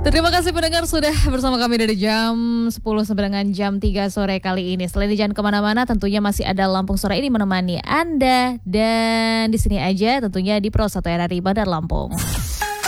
Terima kasih pendengar sudah bersama kami dari jam 10 sampai dengan jam 3 sore kali ini. Selain jangan kemana-mana, tentunya masih ada Lampung Sore ini menemani Anda. Dan di sini aja tentunya di Pro 1 RRI Bandar Lampung.